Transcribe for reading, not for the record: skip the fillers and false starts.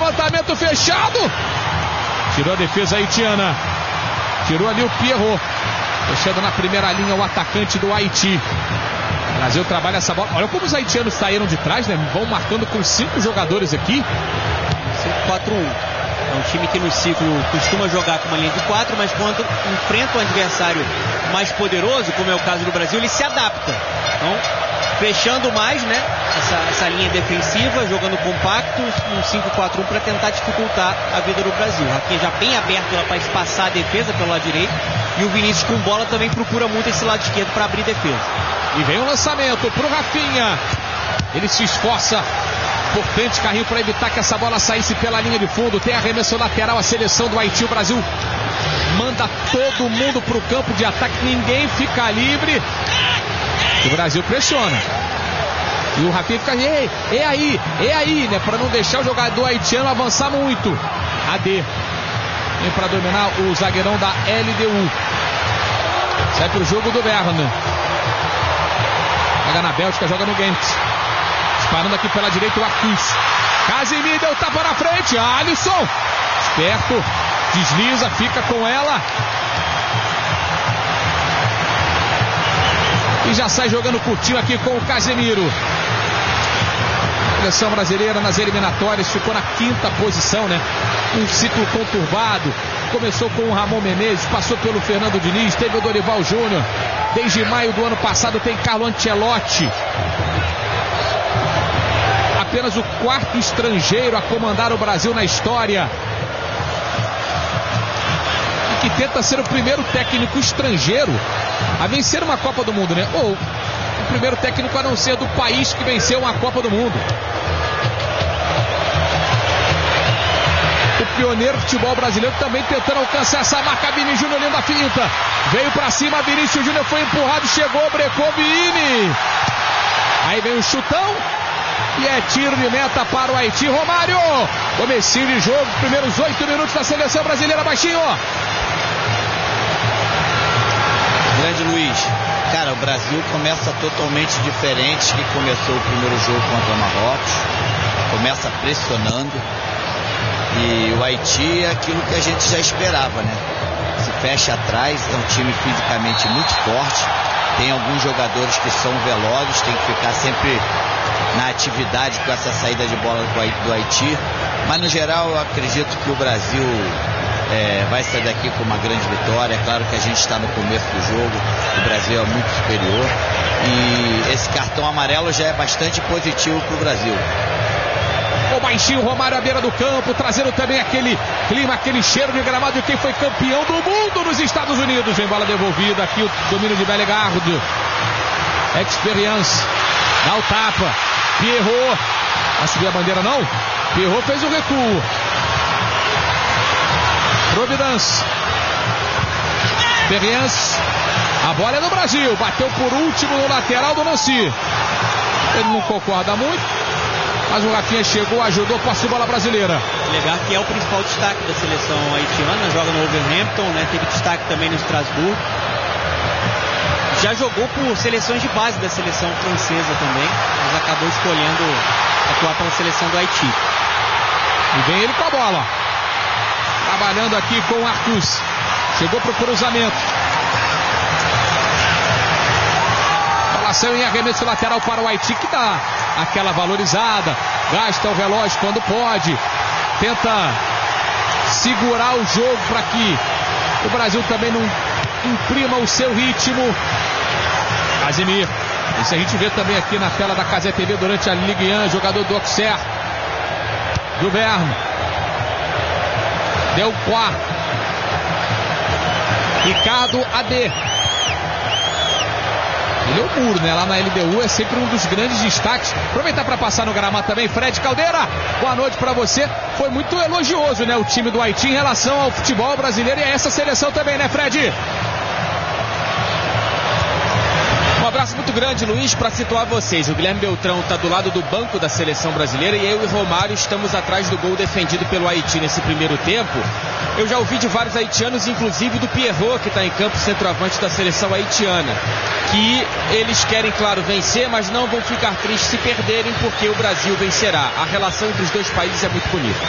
levantamento fechado. Tirou a defesa haitiana. Tirou ali o Pierrot. Fechando na primeira linha o atacante do Haiti. O Brasil trabalha essa bola. Olha como os haitianos saíram de trás, né? Vão marcando com 5 jogadores aqui. 5-4-1. É um time que no ciclo costuma jogar com uma linha de 4, mas quando enfrenta um adversário mais poderoso, como é o caso do Brasil, ele se adapta. Então, fechando mais, né, essa linha defensiva, jogando compacto, um 5-4-1 para tentar dificultar a vida do Brasil. O Rafinha já bem aberto lá para espaçar a defesa pelo lado direito, e o Vinícius com bola também procura muito esse lado esquerdo para abrir defesa. E vem o lançamento para o Rafinha. Ele se esforça. Importante carrinho para evitar que essa bola saísse pela linha de fundo. Tem arremesso lateral, a seleção do Haiti. O Brasil manda todo mundo para o campo de ataque. Ninguém fica livre. O Brasil pressiona. E o Rafinha fica, é aí, né? Para não deixar o jogador haitiano avançar muito. AD. Vem para dominar o zagueirão da LDU. Sai para o jogo do Werner. Pega na Bélgica, joga no Ghent. Disparando aqui pela direita o Arthus. Casemiro deu tapa na frente. Alisson. Esperto. Desliza, fica com ela. E já sai jogando curtinho aqui com o Casemiro. A seleção brasileira nas eliminatórias ficou na 5ª posição, né? Um ciclo conturbado. Começou com o Ramon Menezes, passou pelo Fernando Diniz, teve o Dorival Júnior. Desde maio do ano passado tem Carlo Ancelotti. Apenas o 4º estrangeiro a comandar o Brasil na história. E que tenta ser o primeiro técnico estrangeiro a vencer uma Copa do Mundo, né? Ou o primeiro técnico a não ser do país que venceu uma Copa do Mundo. O pioneiro do futebol brasileiro também tentando alcançar essa marca. Vini Júnior, linda finta. Veio pra cima, Vinícius Júnior foi empurrado, chegou, brecou Vini. Aí vem o chutão. E é tiro de meta para o Haiti. Romário. Comecinho de jogo, primeiros 8 minutos da seleção brasileira, baixinho. Grande Luiz. Cara, o Brasil começa totalmente diferente que começou o primeiro jogo contra o Marrocos. Começa pressionando. E o Haiti é aquilo que a gente já esperava, né? Se fecha atrás, é um time fisicamente muito forte. Tem alguns jogadores que são velozes, tem que ficar sempre na atividade com essa saída de bola do Haiti. Mas no geral eu acredito que o Brasil vai sair daqui com uma grande vitória. É claro que a gente está no começo do jogo, o Brasil é muito superior. E esse cartão amarelo já é bastante positivo para o Brasil. O baixinho Romário à beira do campo, trazendo também aquele clima, aquele cheiro de gramado de quem foi campeão do mundo nos Estados Unidos. Vem bola devolvida aqui, o domínio de Bellegarde. Experience. Dá o tapa. Pierrot. Vai subir a bandeira não? Pierrot fez o recuo. Providence. Experience. A bola é do Brasil. Bateu por último no lateral do Nancy. Ele não concorda muito. Mas o Rafinha chegou, ajudou, passou a bola brasileira. Legal que é o principal destaque da seleção haitiana, joga no Wolverhampton, né? Teve destaque também no Strasbourg. Já jogou por seleções de base da seleção francesa também, mas acabou escolhendo atuar pela seleção do Haiti. E vem ele com a bola. Trabalhando aqui com o Arthus. Chegou para o cruzamento. Relação em arremesso lateral para o Haiti, que dá aquela valorizada, gasta o relógio quando pode, tenta segurar o jogo para que o Brasil também não imprima o seu ritmo. Casemiro, isso a gente vê também aqui na tela da Cazé TV durante a Ligue 1, jogador do Auxerre, do Verne, Delcourt, Ricardo AD. Ele é o muro, né? Lá na LDU é sempre um dos grandes destaques. Aproveitar para passar no gramado também, Fred Caldeira. Boa noite para você. Foi muito elogioso, né? O time do Haiti em relação ao futebol brasileiro e a essa seleção também, né, Fred? Um abraço muito grande, Luiz, para situar vocês. O Guilherme Beltrão está do lado do banco da seleção brasileira e eu e Romário estamos atrás do gol defendido pelo Haiti nesse primeiro tempo. Eu já ouvi de vários haitianos, inclusive do Pierrot, que está em campo, centroavante da seleção haitiana, que eles querem, claro, vencer, mas não vão ficar tristes se perderem, porque o Brasil vencerá. A relação entre os dois países é muito bonita.